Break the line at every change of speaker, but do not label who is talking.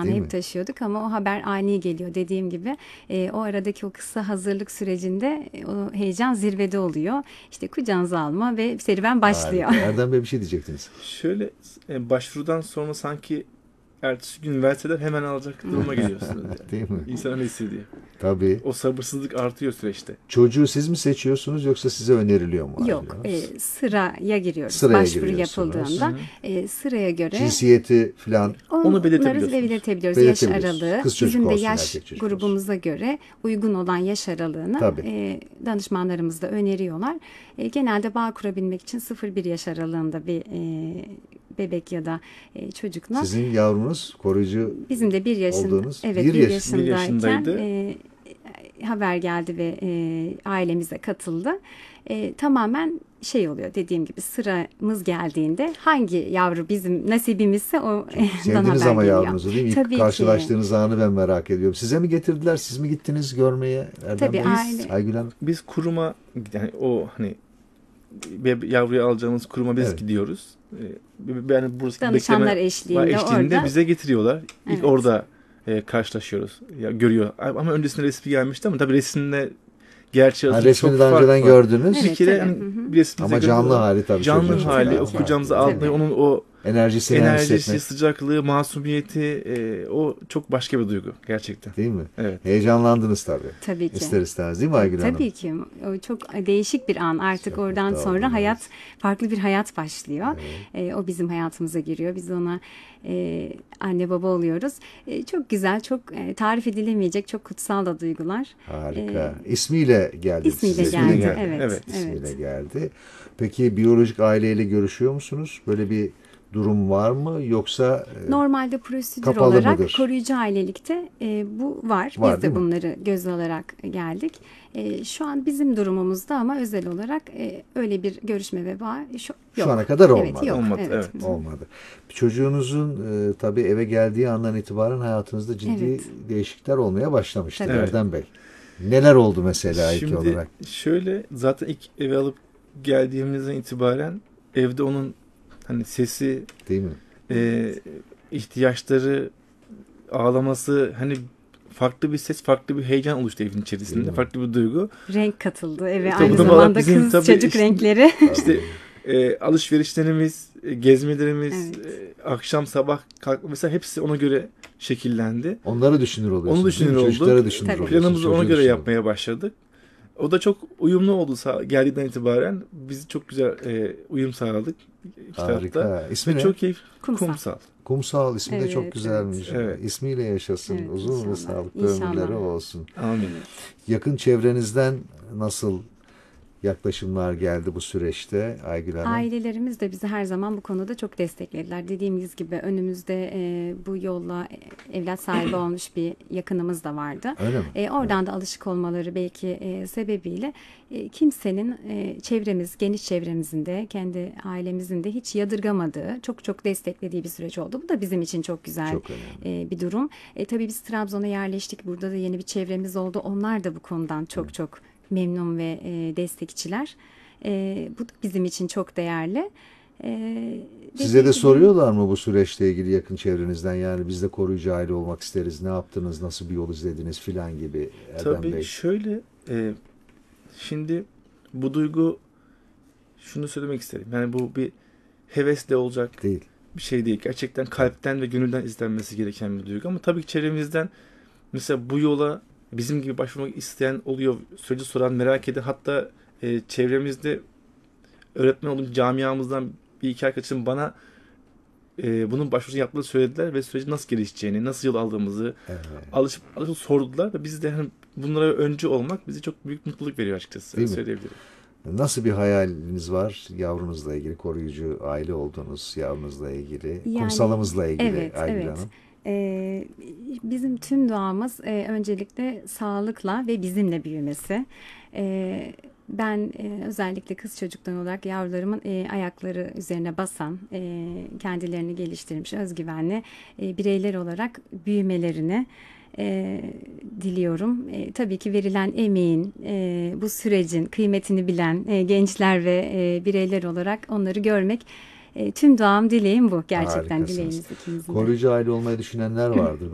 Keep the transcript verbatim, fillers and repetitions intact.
heyecanı
Değil
hep
mi?
taşıyorduk ama o haber ani geliyor dediğim gibi. E, o aradaki o kısa hazırlık sürecinde e, o heyecan zirvede oluyor. İşte kucağınıza alma ve serüven başlıyor.
Harika. Erdem Bey bir şey diyecektiniz.
Şöyle e, başvurudan sonra sanki ertesi gün verseler hemen alacak duruma geliyorsunuz yani.
Değil mi?
İnsan öyle hissediyor.
Tabii.
O sabırsızlık artıyor süreçte.
Çocuğu siz mi seçiyorsunuz yoksa size öneriliyor mu?
Yok,
Aile?
e, sıraya giriyoruz.
Sıraya
Başvuru
giriyorsunuz.
yapıldığında
Hı hı.
e, sıraya göre
Cinsiyeti falan
Onu belirtebiliyorsunuz.
belirtebiliyoruz. Yaş
Belirtebiliyorsunuz.
aralığı.
Kız çocuk
Bizim de
olsun,
yaş
erkek çocuk olsun.
grubumuza göre uygun olan yaş aralığını
Tabii.
e, danışmanlarımız da öneriyorlar. E, genelde bağ kurabilmek için sıfır bir yaş aralığında bir e, bebek ya da e, çocukla.
sizin yavrunuz koruyucu
Bizim de bir yaşında,
olduğunuz
evet
bir
bir,
yaş-
yaşındayken
bir yaşındaydı.
e, haber geldi ve e, ailemize katıldı. E, tamamen şey oluyor dediğim gibi sıramız geldiğinde hangi yavru bizim nasibimizse o
sevdiniz
haber
ama
geliyor.
yavrunuzu değil mi? İlk
Tabii ki.
karşılaştığınız anı ben merak ediyorum. Size mi getirdiler? Siz mi gittiniz görmeye? Erdem
Tabii,
Bey?
aile.
Aygül Hanım.
Biz kuruma yani o hani bebe- yavruyu alacağımız kuruma biz
Evet.
gidiyoruz. Ee, Yani burası
Danışanlar
bekleme
eşliğinde,
eşliğinde
orada.
bize getiriyorlar. İlk
Evet.
orada e, karşılaşıyoruz. Ya görüyor. Ama öncesinde resmi gelmişti ama tabii resimle gerçeği
Ha,
arasında
resmini
çok
daha
fark
önceden
var.
gördünüz.
Bir
Evet,
kere
tabii.
hani
Hı hı.
bir resim
Ama
bize
canlı
gönderiyorlar.
hali tabii.
Canlı
çocuğun çok
hali,
daha
o
farklı.
kucağımıza
Değil mi?
almayı, onun o
Enerjisini
enerjisi,
hissetmek.
sıcaklığı, masumiyeti e, o çok başka bir duygu gerçekten.
Değil mi?
Evet.
Heyecanlandınız tabii.
Tabii ki.
İster istemez değil mi Aygül Hanım?
Tabii ki. O çok değişik bir an. Artık
Çok
oradan
mutlu
sonra
oldunuz.
hayat, farklı bir hayat başlıyor. E, o bizim hayatımıza giriyor. Biz ona e, anne baba oluyoruz. E, çok güzel, çok e, tarif edilemeyecek, çok kutsal da duygular.
Harika. İsmiyle geldi
İsmiyle
size.
geldi.
geldi.
Evet.
Evet.
İsmiyle
evet.
geldi. Peki biyolojik aileyle görüşüyor musunuz? Böyle bir durum var mı? Yoksa e,
Normalde prosedür
Kapalı
olarak
mıdır?
koruyucu ailelikte e, bu var.
Var,
Biz
değil
de
mi?
bunları göz alarak geldik. E, şu an bizim durumumuzda ama özel olarak e, öyle bir görüşme ve bağ şu, yok.
Şu ana kadar olmadı.
Evet, yok.
Olmadı,
Evet.
evet.
olmadı. Çocuğunuzun e, tabii eve geldiği andan itibaren hayatınızda ciddi
Evet.
değişiklikler olmaya başlamıştı
Tabii.
Erdem Bey. Neler oldu mesela ilk
Şimdi
olarak?
şöyle zaten ilk eve alıp geldiğimizden itibaren evde onun hani sesi,
Değil mi?
e, ihtiyaçları, ağlaması hani farklı bir ses, farklı bir heyecan oluştu evin içerisinde.
Değil mi?
Farklı bir duygu.
Renk katıldı eve
Tabii
aynı
bu da
zamanda
bizim
kız
tabii
çocuk
işte-
renkleri.
İşte e, alışverişlerimiz, e, gezmelerimiz,
Evet.
e, akşam sabah kalkma mesela hepsi ona göre şekillendi.
Onları düşünür oluyorsunuz.
Onu düşünür
değil mi?
olduk.
Çocukları düşünür
Tabii.
oluyorsunuz.
Planımızı ona
çocuğu
göre
düşünür.
yapmaya başladık. O da çok uyumlu oldu sa- geldiğinden itibaren. Biz çok güzel e, uyum sağladık iki tarafta.
Harika. İsmi
Ve
ne?
çok keyif.
Kumsal.
Kumsal.
Kumsal ismi de
Evet,
çok güzelmiş.
evet.
İsmiyle yaşasın.
Evet,
Uzun ve
inşallah.
sağlıklı
İnşallah.
ömürleri olsun.
Amin.
Yakın çevrenizden nasıl yaklaşımlar geldi bu süreçte Aygül Hanım?
Ailelerimiz de bizi her zaman bu konuda çok desteklediler. Dediğimiz gibi önümüzde e, bu yolla e, evlat sahibi olmuş bir yakınımız da vardı.
Öyle mi?
E, oradan da alışık olmaları belki e, sebebiyle e, kimsenin e, çevremiz, geniş çevremizin de kendi ailemizin de hiç yadırgamadığı, çok çok desteklediği bir süreç oldu. Bu da bizim için çok güzel
Çok önemli.
e, bir durum. E, tabii biz Trabzon'a yerleştik. Burada da yeni bir çevremiz oldu. Onlar da bu konudan çok çok memnun ve e, destekçiler. E, bu da bizim için çok değerli. E,
Size
dediğim
de
gibi-
soruyorlar mı bu süreçle ilgili yakın çevrenizden? Yani biz de koruyucu aile olmak isteriz. Ne yaptınız? Nasıl bir yol izlediniz filan gibi Erdem
Tabii
Bey.
şöyle e, şimdi bu duygu şunu söylemek isterim. Yani bu bir hevesle olacak
Değil.
bir şey değil. Gerçekten kalpten ve gönülden izlenmesi gereken bir duygu. Ama tabii ki çevremizden mesela bu yola bizim gibi başvurmak isteyen oluyor. Süreci soran, merak eden, hatta e, çevremizde öğretmen olduğum camiamızdan bir iki arkadaşım bana e, bunun başvurusunu yaptığını söylediler ve sürecin nasıl gelişeceğini, nasıl yol aldığımızı
Evet.
alışıp, alışıp sordular ve biz de hani bunlara öncü olmak bize çok büyük mutluluk veriyor açıkçası.
Değil mi?
Söyleyebilirim.
Nasıl bir hayaliniz var yavrunuzla ilgili? Koruyucu aile oldunuz yavrunuzla ilgili.
Yani-
kumsalımızla ilgili
Evet,
Aygül
evet.
Hanım.
Ee, bizim tüm duamız e, öncelikle sağlıkla ve bizimle büyümesi. Ee, ben e, özellikle kız çocukları olarak yavrularımın e, ayakları üzerine basan, e, kendilerini geliştirmiş, özgüvenli e, bireyler olarak büyümelerini e, diliyorum. E, tabii ki verilen emeğin, e, bu sürecin kıymetini bilen e, gençler ve e, bireyler olarak onları görmek e, tüm duam, dileğim bu. Gerçekten
Harikasınız.
dileğimiz ikimizin de.
Koruyucu aile olmayı düşünenler vardır.